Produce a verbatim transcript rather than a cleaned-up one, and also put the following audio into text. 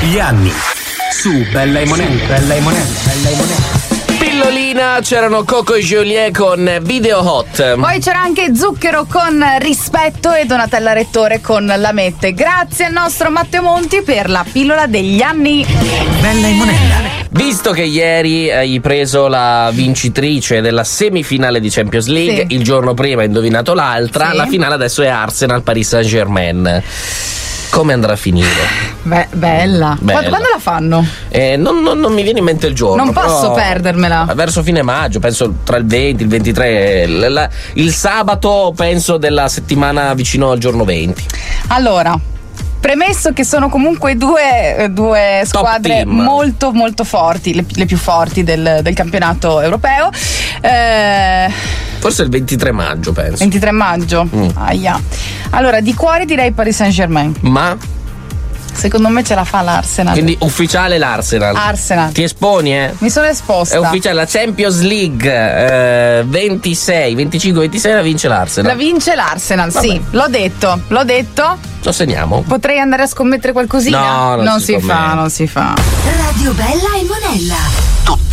Gli anni su Bella e Monella, Bella e Monella, Bella e Monella. Pillolina, c'erano Coco e Joliet con Video Hot. Poi c'era anche Zucchero con Rispetto e Donatella Rettore con La Mette. Grazie al nostro Matteo Monti per la pillola degli anni. Bella e Monella. Visto che ieri hai preso la vincitrice della semifinale di Champions League, Sì. il giorno prima hai indovinato l'altra, Sì. la finale adesso è Arsenal-Paris Saint-Germain. Come andrà a finire? Beh, bella. Bella. Quando, quando la fanno? Eh, non, non- non mi viene in mente il giorno. Non posso però perdermela. Verso fine maggio, penso tra il venti, il ventitré, l- la- il sabato penso della settimana vicino al giorno venti. Allora, premesso che sono comunque due, due squadre team. molto molto forti, le, le più forti del, del campionato europeo. Eh, Forse il ventitré maggio penso. ventitré maggio. Mm. Ahia. Allora, di cuore direi Paris Saint-Germain. Ma Secondo me ce la fa l'Arsenal. quindi ufficiale l'Arsenal. Arsenal. Ti esponi, eh? Mi sono esposta. È ufficiale la Champions League eh, ventisei, venticinque, ventisei la vince l'Arsenal. La vince l'Arsenal, Vabbè. sì, l'ho detto, l'ho detto. Lo segniamo. Potrei andare a scommettere qualcosina? No, non si si fa, scommette. non si fa. Radio Bella e Monella. Tutta